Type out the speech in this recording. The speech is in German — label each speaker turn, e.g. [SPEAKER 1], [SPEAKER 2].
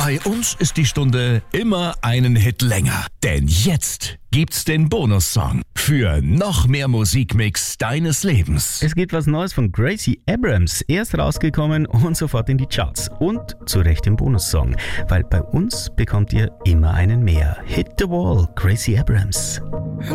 [SPEAKER 1] Bei uns ist die Stunde immer einen Hit länger. Denn jetzt gibt's den Bonussong für noch mehr Musikmix deines Lebens.
[SPEAKER 2] Es gibt was Neues von Gracie Abrams. Erst rausgekommen und sofort in die Charts. Und zu Recht im Bonussong. Weil bei uns bekommt ihr immer einen mehr. Hit the Wall, Gracie Abrams.